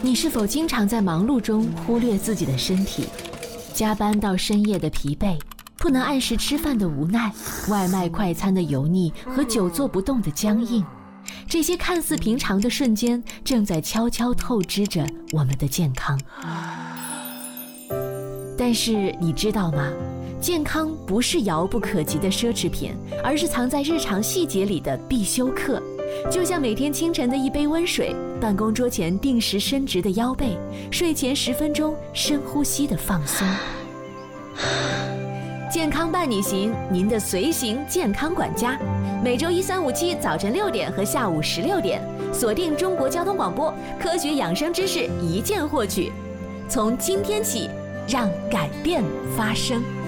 你是否经常在忙碌中忽略自己的身体？加班到深夜的疲惫，不能按时吃饭的无奈，外卖快餐的油腻和久坐不动的僵硬，这些看似平常的瞬间，正在悄悄透支着我们的健康。但是你知道吗？健康不是遥不可及的奢侈品，而是藏在日常细节里的必修课。就像每天清晨的一杯温水，办公桌前定时伸直的腰背，睡前10分钟深呼吸的放松。健康伴你行，您的随行健康管家。每周1、3、5、7早晨6点和下午16点，锁定中国交通广播，科学养生知识一键获取。从今天起，让改变发生。